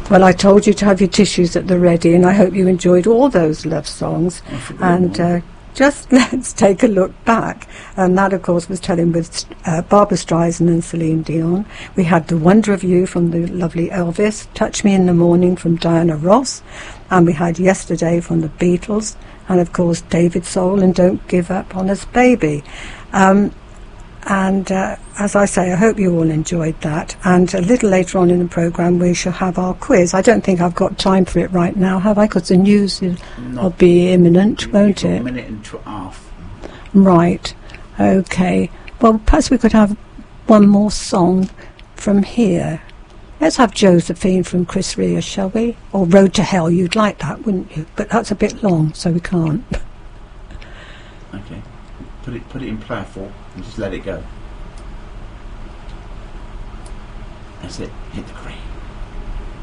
Well, I told you to have your tissues at the ready, and I hope you enjoyed all those love songs. And just let's take a look back. And that, of course, was telling with Barbra Streisand and Celine Dion. We had The Wonder of You from the lovely Elvis, Touch Me in the Morning from Diana Ross, and we had Yesterday from the Beatles, and, of course, David Soul and Don't Give Up on Us Baby. And as I say, I hope you all enjoyed that. And a little later on in the programme, we shall have our quiz. I don't think I've got time for it right now, have I? Because the news will be imminent, won't it? A minute and a half. Right. Okay. Well, perhaps we could have one more song from here. Let's have Josephine from Chris Rea, shall we? Or Road to Hell. You'd like that, wouldn't you? But that's a bit long, so we can't. Okay. Put it in player 4 and just let it go. That's it. Hit the green.